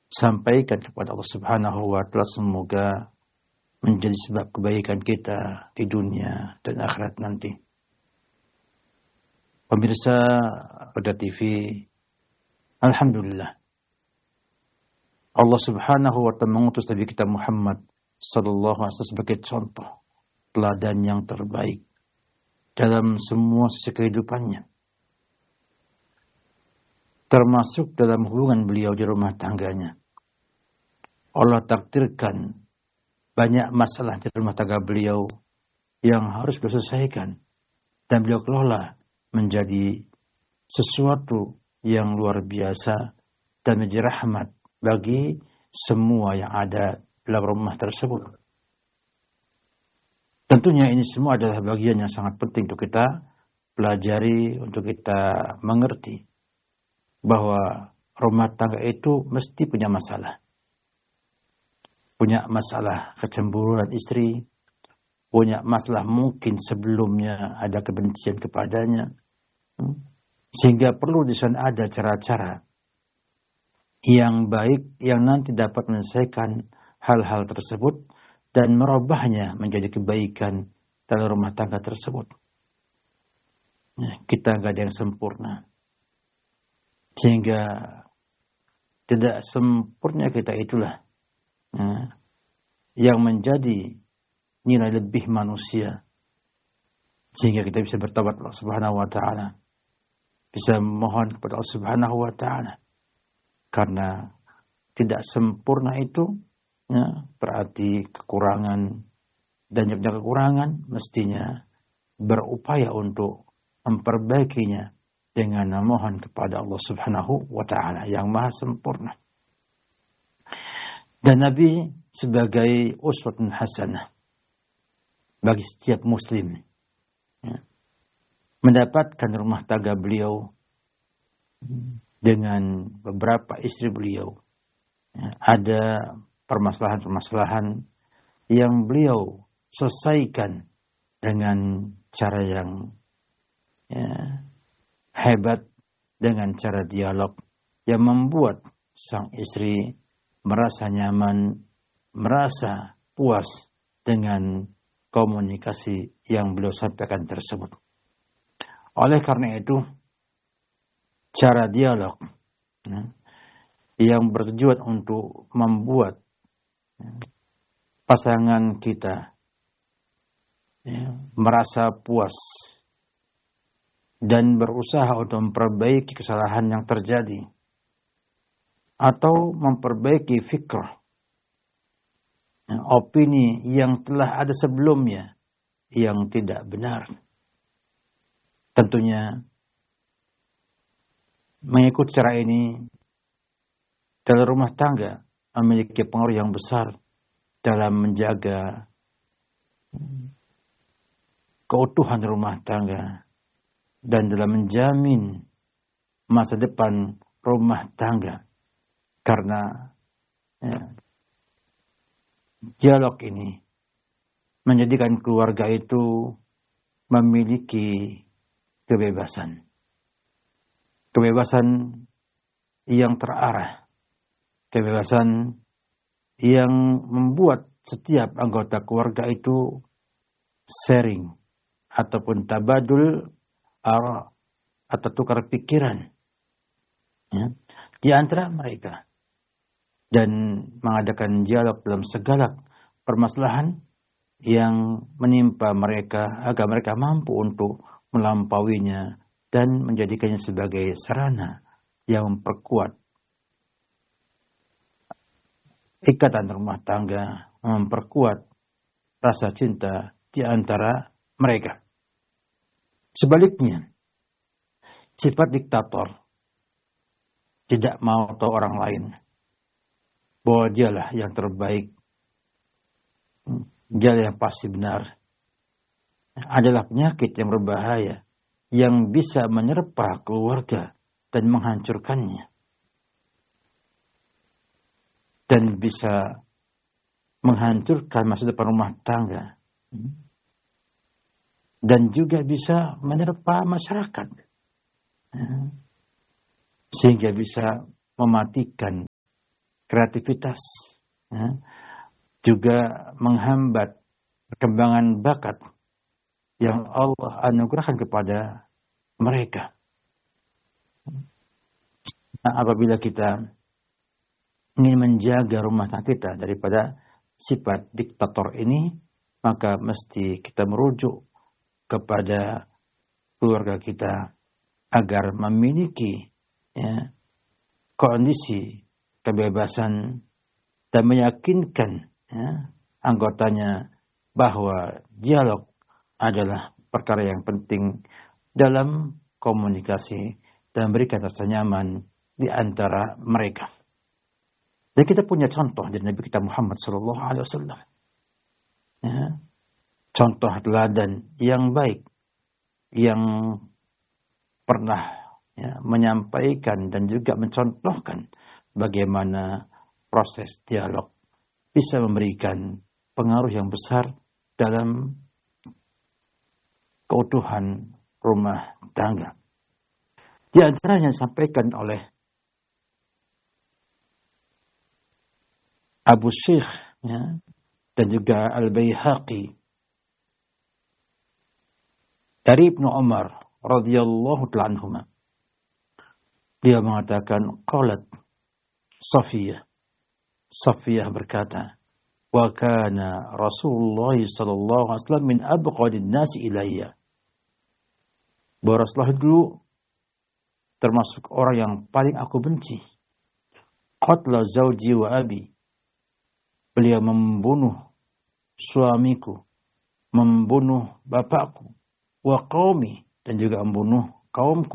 sampaikan kepada Allah Subhanahu wa taala semoga menjadi sebab kebaikan kita di dunia dan akhirat nanti. Pemirsa Roda TV, alhamdulillah Allah Subhanahu wa taala mengutus Nabi kita Muhammad sallallahu alaihi wasallam sebagai contoh teladan yang terbaik dalam semua sisi kehidupannya, termasuk dalam hubungan beliau di rumah tangganya. Allah takdirkan banyak masalah di rumah tangga beliau yang harus beliau selesaikan dan beliau kelola menjadi sesuatu yang luar biasa dan menjadi rahmat bagi semua yang ada dalam rumah tersebut. Tentunya ini semua adalah bagian yang sangat penting untuk kita pelajari, untuk kita mengerti bahwa rumah tangga itu mesti punya masalah. Punya masalah kecemburuan istri, punya masalah mungkin sebelumnya ada kebencian kepadanya, sehingga perlu di sana ada cara-cara yang baik yang nanti dapat menyelesaikan hal-hal tersebut dan merubahnya menjadi kebaikan dalam rumah tangga tersebut. Kita nggak ada yang sempurna, sehingga tidak sempurna kita itulah yang menjadi nilai lebih manusia, sehingga kita bisa bertobat Allah Subhanahu wa taala, bisa mohon kepada Allah Subhanahu wa taala. Karena tidak sempurna itu berarti kekurangan, dan yang punya kekurangan mestinya berupaya untuk memperbaikinya dengan memohon kepada Allah Subhanahu wa taala yang maha sempurna. Dan Nabi sebagai uswatun hasanah bagi setiap muslim, mendapatkan rumah tangga beliau dengan beberapa istri beliau, ada permasalahan-permasalahan yang beliau selesaikan dengan cara yang hebat, dengan cara dialog yang membuat sang istri merasa nyaman, merasa puas dengan komunikasi yang beliau sampaikan tersebut. Oleh karena itu, cara dialog yang bertujuan untuk membuat pasangan kita merasa puas dan berusaha untuk memperbaiki kesalahan yang terjadi atau memperbaiki fikrah, opini yang telah ada sebelumnya yang tidak benar. Tentunya mengikuti cara ini dalam rumah tangga memiliki pengaruh yang besar dalam menjaga keutuhan rumah tangga dan dalam menjamin masa depan rumah tangga. Karena dialog ini menjadikan keluarga itu memiliki kebebasan. Kebebasan yang terarah. Kebebasan yang membuat setiap anggota keluarga itu sharing ataupun tabadul ara atau tukar pikiran di antara mereka, dan mengadakan dialog dalam segala permasalahan yang menimpa mereka agar mereka mampu untuk melampauinya dan menjadikannya sebagai sarana yang memperkuat ikatan rumah tangga, memperkuat rasa cinta di antara mereka. Sebaliknya, sifat diktator, tidak mau tahu orang lain, bahwa dialah yang terbaik, dialah yang pasti benar, adalah penyakit yang berbahaya yang bisa menyerpa keluarga dan menghancurkannya, dan bisa menghancurkan masa depan rumah tangga, dan juga bisa menyerpa masyarakat, sehingga bisa mematikan kreativitas, ya, juga menghambat perkembangan bakat yang Allah anugerahkan kepada mereka. Nah, apabila kita ingin menjaga rumah tangga kita daripada sifat diktator ini, maka mesti kita merujuk kepada keluarga kita agar memiliki, ya, kondisi kebebasan dan meyakinkan, ya, anggotanya bahwa dialog adalah perkara yang penting dalam komunikasi dan berikan rasa nyaman di antara mereka. Dan kita punya contoh dari Nabi kita Muhammad SAW. Ya, contoh teladan yang baik, yang pernah, ya, menyampaikan dan juga mencontohkan bagaimana proses dialog bisa memberikan pengaruh yang besar dalam keutuhan rumah tangga. Di antaranya disampaikan oleh Abu Syekh, ya, dan juga Al-Baihaqi dari Ibnu Umar radhiyallahu ta'ala anhuma. Dia mengatakan, qalat Safiyah berkata, wa kana Rasulullah sallallahu alaihi wasallam min abghadin nasi ilayya. Bahwa Rasulullah dulu termasuk orang yang paling aku benci. Qatla zawji wa abi. Beliau membunuh suamiku, membunuh bapakku, wa qaumi, dan juga membunuh kaumku.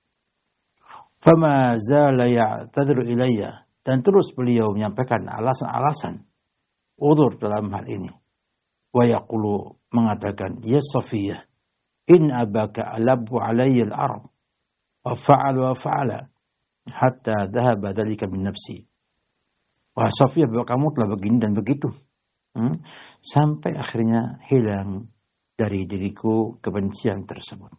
Fama zala ya'tadiru ilayya, dan terus beliau menyampaikan alasan-alasan udzur dalam hal ini. Wa yaqulu, mengatakan, ya Safiyah, in abaka alabu alayya al-ard wa fa'ala hatta dhahaba dhalika min nafsi. Wah, Safiyah, bahwa kamu telah begini dan begitu, sampai akhirnya hilang dari diriku kebencian tersebut.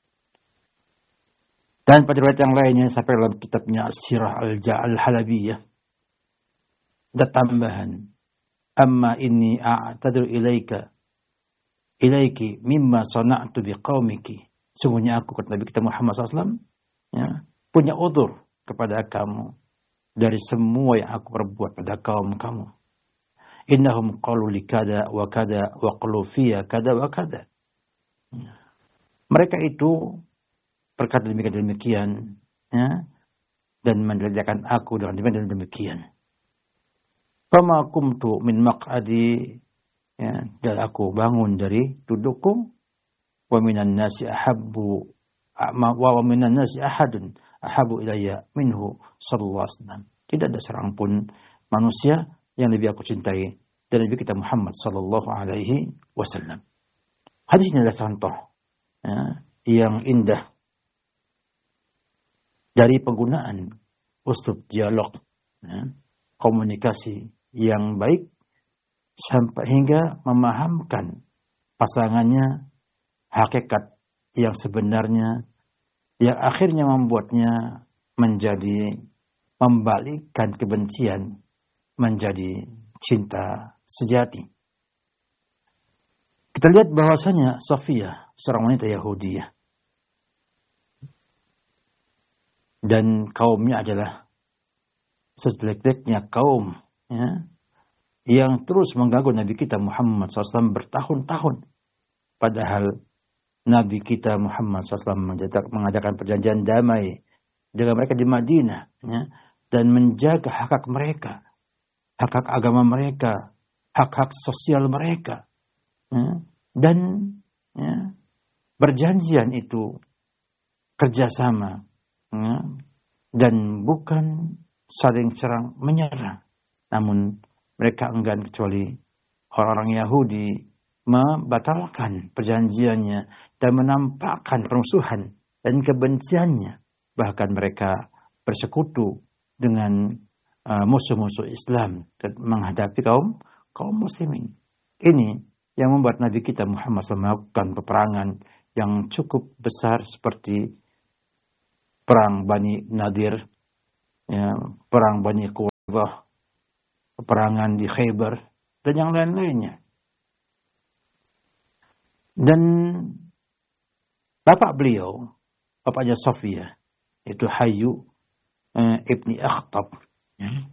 Dan pada riwayat yang lainnya sampai dalam kitabnya As-Sirah Al-Halabiyah ada tambahan, amma inni a'tadiru ilaiki mimma sana'tu biqaumiki. Sungguhnya aku, kata Nabi kita Muhammad SAW, ya, punya udzur kepada kamu dari semua yang aku perbuat pada kaum kamu. Innahum qalu li kada wa kada wa qalu fiya kada wa kada. Mereka itu berkata demikian, ya, dan menderjakan aku dengan demikian. Fama qumtu min maq'adi, ya, dan aku bangun dari dudukku. Wa minan nasi ahadun ahabu ilayya minhu sallallahu alaihi wasallam. Tidak ada seorang pun manusia yang lebih aku cintai dari Nabi kita Muhammad sallallahu alaihi wasallam. Hadis ini adalah contoh, ya, yang indah dari penggunaan uslub dialog, ya, komunikasi yang baik sampai hingga memahamkan pasangannya hakikat yang sebenarnya, yang akhirnya membuatnya menjadi membalikkan kebencian menjadi cinta sejati. Kita lihat bahwasanya Safiyah seorang wanita Yahudiyah dan kaumnya adalah sejelek-jeleknya kaum, ya, yang terus mengganggu Nabi kita Muhammad SAW bertahun-tahun. Padahal Nabi kita Muhammad SAW mengajarkan perjanjian damai dengan mereka di Madinah, ya, dan menjaga hak-hak mereka, hak-hak agama mereka, hak-hak sosial mereka, ya, dan, ya, perjanjian itu kerjasama, ya, dan bukan saling serang menyerang. Namun mereka enggan, kecuali orang-orang Yahudi membatalkan perjanjiannya dan menampakkan permusuhan dan kebenciannya. Bahkan mereka bersekutu dengan musuh-musuh Islam dan menghadapi kaum muslimin. Ini yang membuat Nabi kita Muhammad SAW melakukan peperangan yang cukup besar seperti perang Bani Nadir, ya, perang Bani Quraidah, peperangan di Khaybar, dan yang lain-lainnya. Dan bapak beliau, bapaknya Safiyah, itu Hayyu ibni Akhtab. Ya.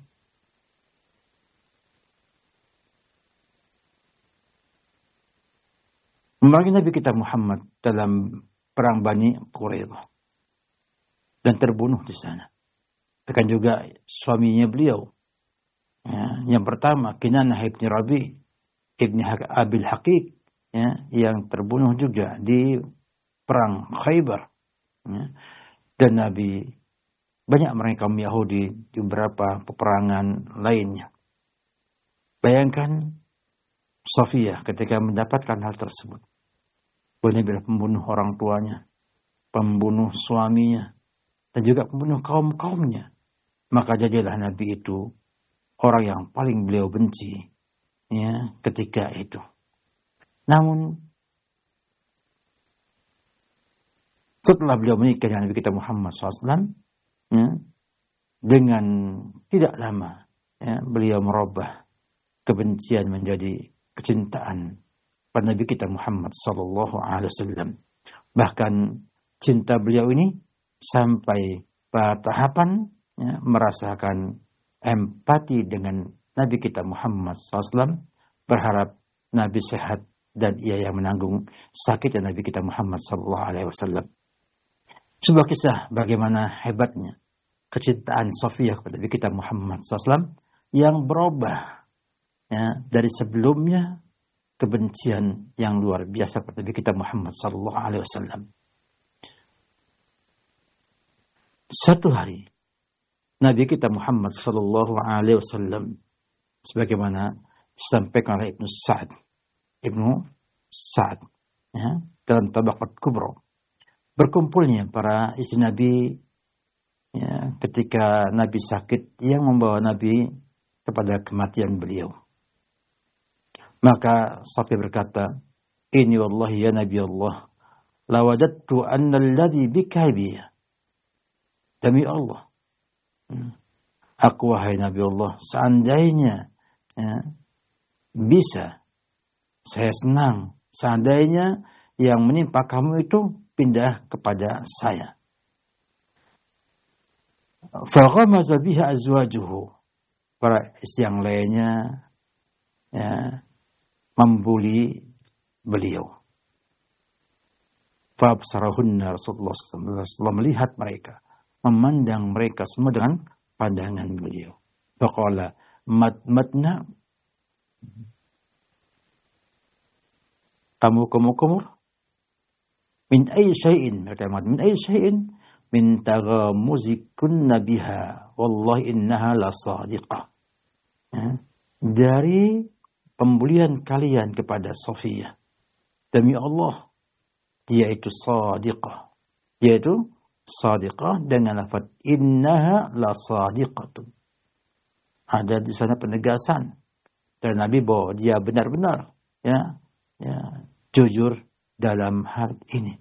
Memerangi Nabi kita Muhammad dalam perang Bani Quraidah dan terbunuh di sana. Bahkan juga suaminya beliau, ya, yang pertama Kinanah ibni Rabi ibni Abil Haqiq, ya, yang terbunuh juga di perang Khaybar. Ya. Dan Nabi banyak memerangi kaum Yahudi di beberapa peperangan lainnya. Bayangkan Safiyah ketika mendapatkan hal tersebut. Nabi adalah pembunuh orang tuanya, pembunuh suaminya, dan juga pembunuh kaum-kaumnya. Maka jadilah Nabi itu orang yang paling beliau benci, ya, ketika itu. Namun setelah beliau menikah dengan Nabi kita Muhammad SAW, ya, dengan tidak lama, ya, beliau merubah kebencian menjadi kecintaan pada Nabi kita Muhammad SAW. Bahkan cinta beliau ini sampai pada tahapan, ya, merasakan empati dengan Nabi kita Muhammad SAW, berharap Nabi sehat dan ia yang menanggung sakitnya Nabi kita Muhammad SAW. Sebuah kisah bagaimana hebatnya kecintaan Safiyah kepada Nabi kita Muhammad SAW yang berubah, ya, dari sebelumnya kebencian yang luar biasa pada Nabi kita Muhammad SAW. Satu hari Nabi kita Muhammad SAW, sebagaimana disampaikan oleh Ibnu Sa'ad, ya, dalam Tabaqat Kubra, berkumpulnya para istri Nabi, ya, ketika Nabi sakit yang membawa Nabi kepada kematian beliau. Maka Safiyah berkata, "Ini wallahi ya Nabi Allah, lawadattu anna alladhi bika biya." Demi Allah, aku wahai Nabi Allah, seandainya, ya, bisa, saya senang seandainya yang menimpa kamu itu pindah kepada saya. Faghamaza biha azwajuhu. Para istri yang lainnya, ya, membuli beliau. Fabsarahunna Rasulullah SAW, melihat mereka, memandang mereka semua dengan pandangan beliau. Faqala matna, kamu min ayyi syai'in, min ayyi syai'in min taghamuzikunna biha wallahi innaha la sadiqah. Ya, dari pembulian kalian kepada Safiyah, demi Allah dia itu sadiqah, dia itu sadiqah dengan lafaz innaha la sadiqatun. Ada di sana penegasan dari Nabi bahwa dia benar-benar, ya, ya, jujur dalam hal ini.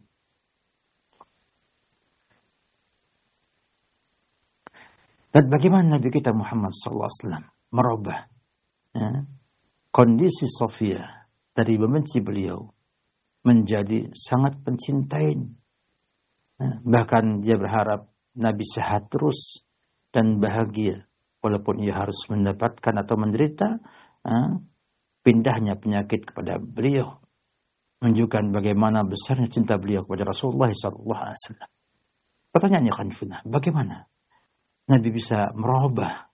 Dan bagaimana Nabi kita Muhammad SAW merubah, ya, kondisi Safiyah dari membenci beliau menjadi sangat mencintai. Bahkan dia berharap Nabi sehat terus dan bahagia, walaupun ia harus mendapatkan atau menderita pindahnya penyakit kepada beliau. Menunjukkan bagaimana besarnya cinta beliau kepada Rasulullah SAW. Pertanyaannya kan, bagaimana Nabi bisa merubah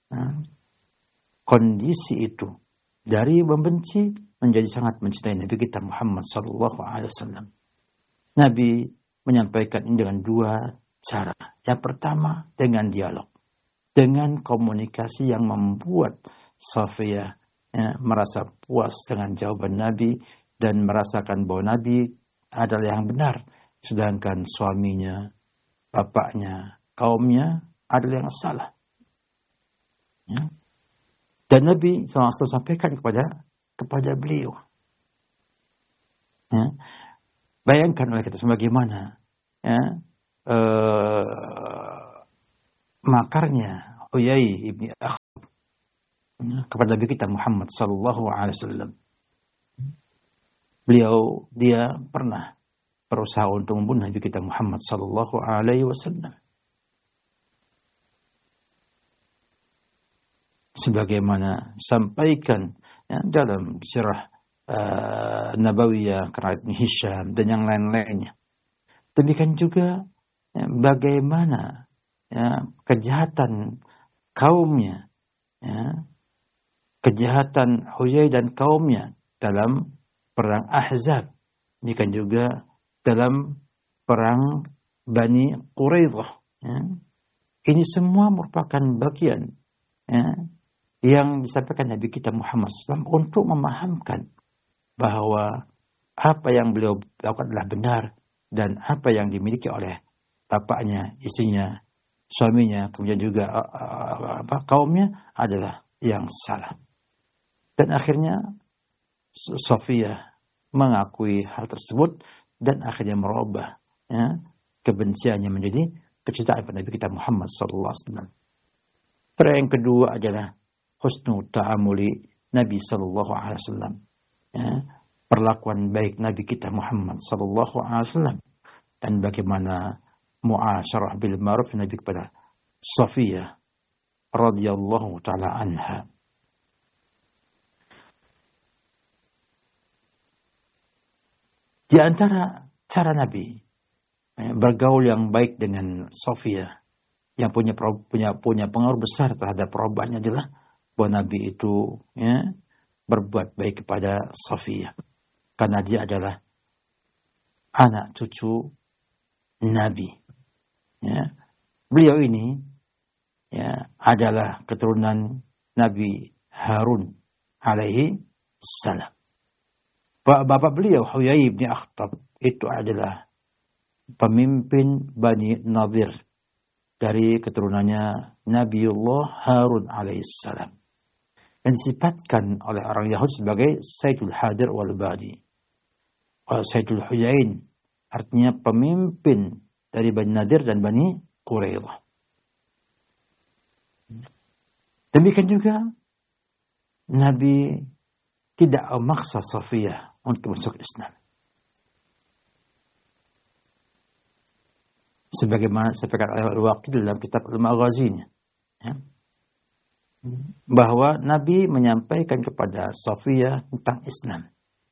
kondisi itu dari membenci menjadi sangat mencintai Nabi kita Muhammad SAW. Nabi menyampaikan ini dengan dua cara. Yang pertama dengan dialog, dengan komunikasi yang membuat Safiyah, ya, merasa puas dengan jawaban Nabi dan merasakan bahwa Nabi adalah yang benar, sedangkan suaminya, bapaknya, kaumnya adalah yang salah. Ya. Dan Nabi SAW sampaikan kepada beliau. Ya. Bayangkan oleh kita sebagaimana, ya, makarnya Huyai ibni Akhtab, kepada Nabi kita Muhammad sallallahu alaihi wasallam. Dia pernah berusaha untuk membunuh Nabi kita Muhammad sallallahu alaihi wasallam. Sebagaimana sampaikan dalam sirah Nabawiyah karena Ibn Hisham dan yang lain-lainnya. Demikian juga bagaimana kejahatan kaumnya, kejahatan Huyai dan kaumnya dalam perang Ahzab. Demikian juga dalam perang Bani Quraidah. Ini semua merupakan bagian yang disampaikan Nabi kita Muhammad SAW untuk memahamkan bahwa apa yang beliau lakukan adalah benar dan apa yang dimiliki oleh bapaknya, istrinya, suaminya, kemudian juga kaumnya adalah yang salah. Dan akhirnya Sofiyah mengakui hal tersebut dan akhirnya merubah kebenciannya menjadi kecintaan pada Nabi kita Muhammad SAW. Yang kedua adalah husnul ta'amuli Nabi sallallahu alaihi wasallam. Perlakuan baik Nabi kita Muhammad sallallahu alaihi wasallam dan bagaimana muasyarah bil ma'ruf Nabi kepada Safiyah radhiyallahu taala anha. Di antara cara Nabi bergaul yang baik dengan Safiyah yang punya pengaruh besar terhadap perubahannya adalah bahwa Nabi itu berbuat baik kepada Safiyah karena dia adalah anak cucu Nabi. Beliau ini adalah keturunan Nabi Harun alaihi salam. Bapak beliau Huyai bin Akhtab itu adalah pemimpin Bani Nadir dari keturunannya Nabiullah Harun alaihissalam. Yang disifatkan oleh orang Yahudi sebagai Sayyidul Hadir wal Badi. Sayyidul Huyain artinya pemimpin dari Bani Nadir dan Bani Quraidah. Demikian juga Nabi tidak memaksa Safiyah untuk masuk Islam. Sebagaimana sampaikan oleh Al-Waqidi dalam kitab Al-Maghazinya, bahwa Nabi menyampaikan kepada Safiyah tentang Islam.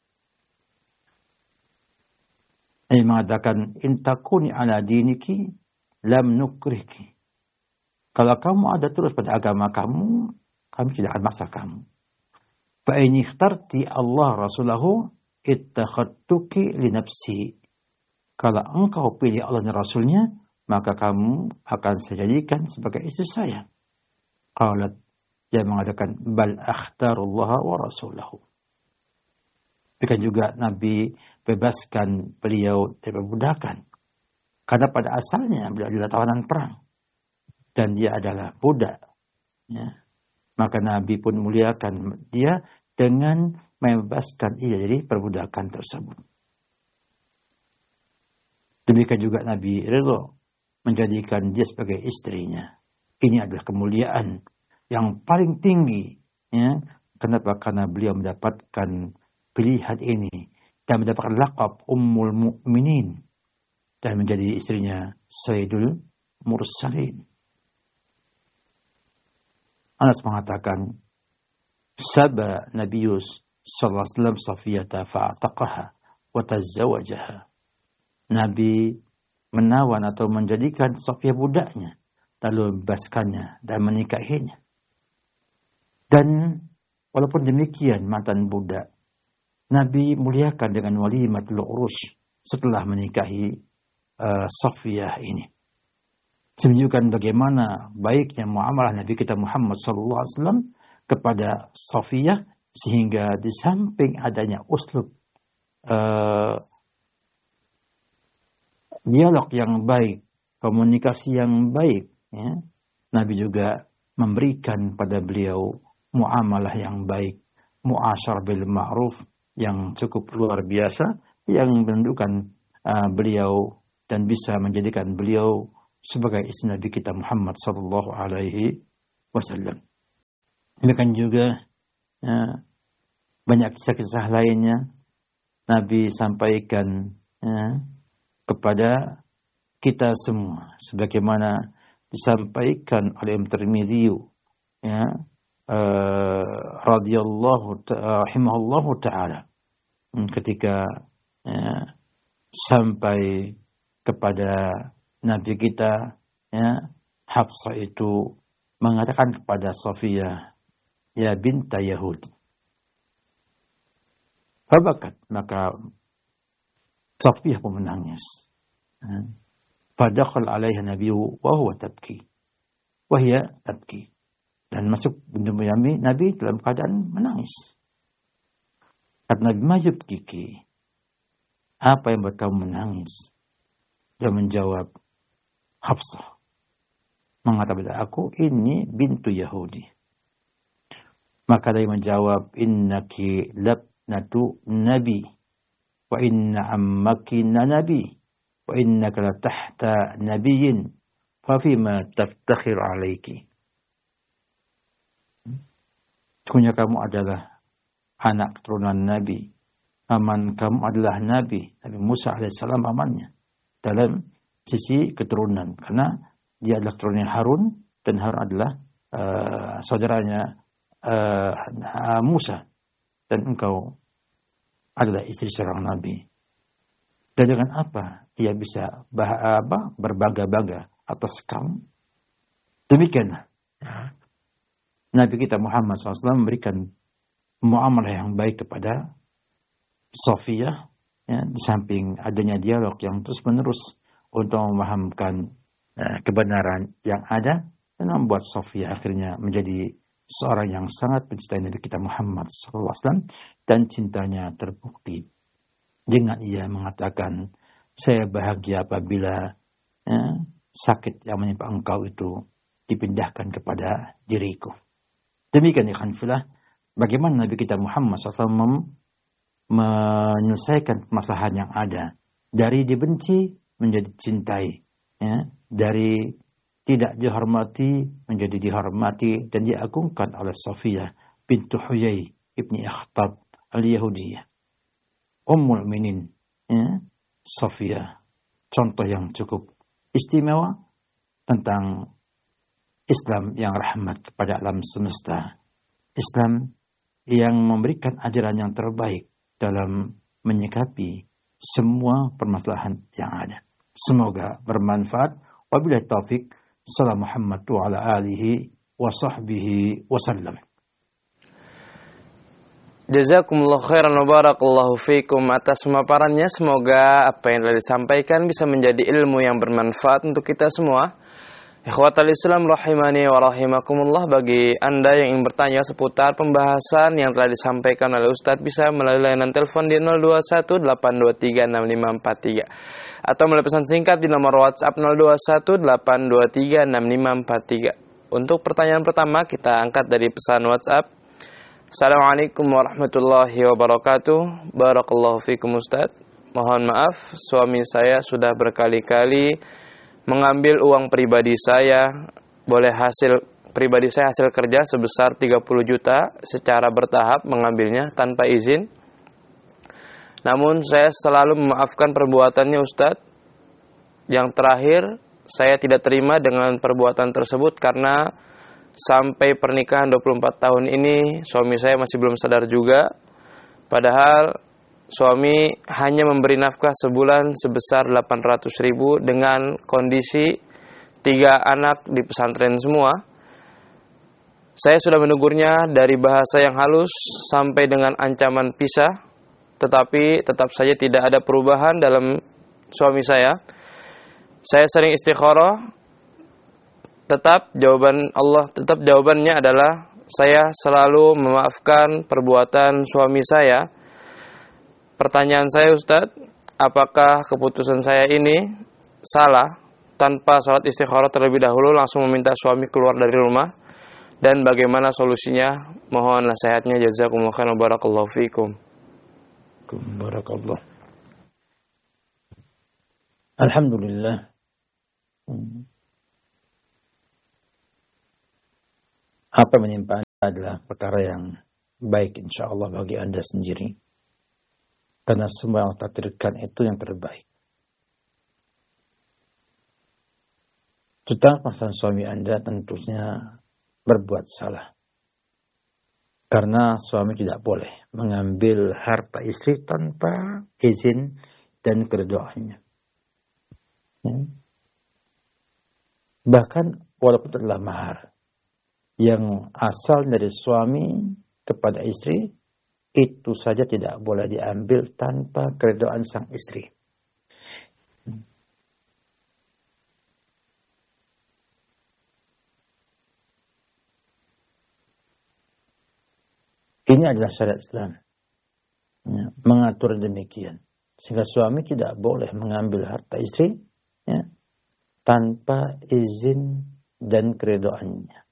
Ia mengatakan, intakuni ala diniki lam nukriki. Kalau kamu ada terus pada agama kamu, kami tidak akan maksa kamu. Fa in ikhtarti Allah Rasulahu ittakhadtuki li nafsi. Kalau engkau pilih Allah dan Rasulnya, maka kamu akan saya jadikan sebagai istri saya. Qalat, dia mengatakan, bal akhtarullah wa rasulahu. Demikian juga Nabi bebaskan beliau dari perbudakan. Karena pada asalnya beliau adalah tawanan perang. Dan dia adalah budak. Maka Nabi pun muliakan dia dengan membebaskan ia dari perbudakan tersebut. Demikian juga Nabi ridho menjadikan dia sebagai istrinya. Ini adalah kemuliaan yang paling tinggi. Kenapa? Karena beliau mendapatkan pilihan ini dan mendapatkan laqab Ummul Mukminin dan menjadi istrinya Sayyidul Mursalin. Anas mengatakan, Saba Nabius sallallahu alaihi wasallam Safiyata fa'ataqaha wa tazzawajaha. Nabi menawan atau menjadikan Safiyah budaknya, lalu membebaskannya dan menikahinya. Dan walaupun demikian mantan budak, Nabi muliakan dengan walimatul urus setelah menikahi Safiyah ini. Menunjukkan bagaimana baiknya muamalah Nabi kita Muhammad SAW kepada Safiyah, sehingga di samping adanya uslub dialog yang baik, komunikasi yang baik, Nabi juga memberikan pada beliau muamalah yang baik, muasyarah bil ma'ruf yang cukup luar biasa, yang menunjukkan beliau dan bisa menjadikan beliau sebagai istri Nabi kita Muhammad sallallahu alaihi wasallam. Demikian juga banyak kisah-kisah lainnya Nabi sampaikan kepada kita semua sebagaimana disampaikan oleh Imam Tirmidzi rahimahullahu taala ketika sampai kepada Nabi kita Hafsah itu mengatakan kepada Safiyah, ya binta Yahudi. Fabakat, maka Safiyah pun menangis. Fadakhal alaiha nabiyyu wa huwa tabki. Wa hiya tabki. Dan masuk Nabi dalam keadaan menangis. Kata Nabi, ma yubkiki? Apa yang buat kamu menangis? Dia menjawab, Hafsah mengatakan kepada aku, ini bintu Yahudi. Maka dia menjawab, innaki labnatu nabi wa inna ammaki nabi wa innaka la tahta nabiyyin fa fima taftakhir alaiki. Sesungguhnya kamu adalah anak keturunan Nabi. Paman kamu adalah Nabi Musa alaihissalam pamannya dalam sisi keturunan, karena dia adalah keturunan Harun dan Harun adalah saudaranya Musa, dan engkau adalah istri seorang Nabi. Dan dengan apa dia bisa berbangga-bangga atas kamu? Demikianlah Nabi kita Muhammad SAW memberikan muamalah yang baik kepada Safiyah, di samping adanya dialog yang terus-menerus untuk memahamkan kebenaran yang ada, dan membuat Safiyah akhirnya menjadi seorang yang sangat mencintai Nabi kita Muhammad SAW, dan cintanya terbukti dengan ia mengatakan, saya bahagia apabila sakit yang menimpa engkau itu dipindahkan kepada diriku. Demikian ikhwan fillah, bagaimana Nabi kita Muhammad SAW menyelesaikan permasalahan yang ada, dari dibenci menjadi cintai, dari tidak dihormati menjadi dihormati dan diagungkan oleh Safiyah bintu Huyai ibni Akhtab al-Yahudiyah, Ummul Minin, Safiyah, contoh yang cukup istimewa tentang Islam yang rahmat kepada alam semesta, Islam yang memberikan ajaran yang terbaik dalam menyikapi semua permasalahan yang ada. Semoga bermanfaat. Wabillahi taufik. Salam Muhammad wa ala alihi wa sahbihi wa sallam. Jazakumullah khairan wa barakallahu fikum atas pemaparannya. Semoga apa yang telah disampaikan bisa menjadi ilmu yang bermanfaat untuk kita semua. Ikhwatal Islam rahimani wa rahimakumullah, bagi Anda yang ingin bertanya seputar pembahasan yang telah disampaikan oleh Ustadz, bisa melalui layanan telepon di 0218236543 atau melalui pesan singkat di nomor WhatsApp 0218236543. Untuk pertanyaan pertama kita angkat dari pesan WhatsApp. Assalamualaikum warahmatullahi wabarakatuh. Barakallahu fikum Ustadz. Mohon maaf, suami saya sudah berkali-kali mengambil uang pribadi saya, hasil kerja sebesar 30 juta secara bertahap mengambilnya tanpa izin. Namun saya selalu memaafkan perbuatannya Ustadz. Yang terakhir, saya tidak terima dengan perbuatan tersebut karena sampai pernikahan 24 tahun ini suami saya masih belum sadar juga. Padahal suami hanya memberi nafkah sebulan sebesar 800.000 dengan kondisi 3 anak di pesantren semua. Saya sudah menegurnya dari bahasa yang halus sampai dengan ancaman pisah, tetapi tetap saja tidak ada perubahan dalam suami saya. Saya sering istikharah, tetap jawabannya adalah saya selalu memaafkan perbuatan suami saya. Pertanyaan saya Ustadz, apakah keputusan saya ini salah tanpa sholat istikharah terlebih dahulu langsung meminta suami keluar dari rumah? Dan bagaimana solusinya? Mohon nasihatnya. Jazakumullah khairan wa barakallahu fikum. Barakallah. Alhamdulillah. Apa menimpa adalah perkara yang baik insya Allah bagi Anda sendiri. Karena semua yang takdirkan itu yang terbaik. Tentang pasangan suami Anda tentunya berbuat salah. Karena suami tidak boleh mengambil harta istri tanpa izin dan keredoannya. Ya. Bahkan walaupun itu adalah mahar yang asal dari suami kepada istri, itu saja tidak boleh diambil tanpa keredoan sang istri. Ini adalah syariat Islam. Ya, mengatur demikian. Sehingga suami tidak boleh mengambil harta istri ya, tanpa izin dan keredoannya.